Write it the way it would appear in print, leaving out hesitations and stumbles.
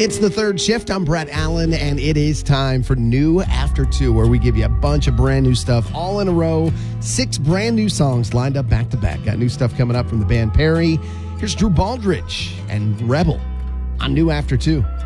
It's the third shift. I'm Brett Allen, and it is time for New After 2, where we give you a bunch of brand new stuff all in a row. 6 brand new songs lined up back to back. Got new stuff coming up from the band Perry. Here's Drew Baldridge and Rebel on New After 2.